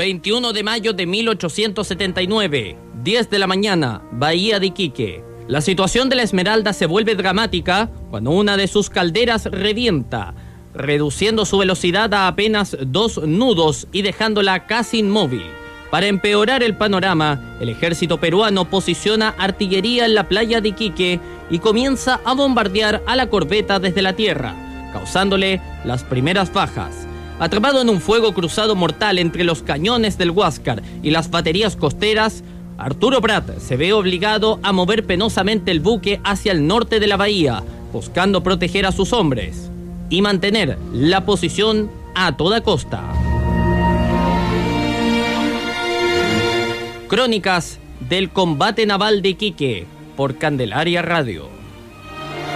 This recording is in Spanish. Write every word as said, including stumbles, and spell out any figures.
veintiuno de mayo de mil ochocientos setenta y nueve, diez de la mañana, Bahía de Iquique. La situación de la Esmeralda se vuelve dramática cuando una de sus calderas revienta, reduciendo su velocidad a apenas dos nudos y dejándola casi inmóvil. Para empeorar el panorama, el ejército peruano posiciona artillería en la playa de Iquique y comienza a bombardear a la corbeta desde la tierra, causándole las primeras bajas. Atrapado en un fuego cruzado mortal entre los cañones del Huáscar y las baterías costeras, Arturo Prat se ve obligado a mover penosamente el buque hacia el norte de la bahía, buscando proteger a sus hombres y mantener la posición a toda costa. Crónicas del combate naval de Iquique por Candelaria Radio.